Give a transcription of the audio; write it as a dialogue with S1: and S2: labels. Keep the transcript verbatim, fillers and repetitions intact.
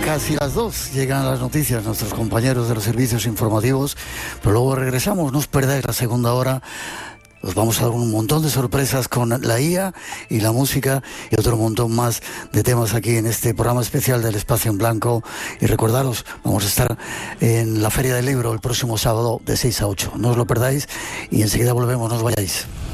S1: Casi las dos llegan las noticias, nuestros compañeros de los servicios informativos, pero luego regresamos, no os perdáis la segunda hora. Os vamos a dar un montón de sorpresas con la I A y la música y otro montón más de temas aquí en este programa especial del Espacio en Blanco. Y recordaros, vamos a estar en la Feria del Libro el próximo sábado de seis a ocho. No os lo perdáis y enseguida volvemos, no os vayáis.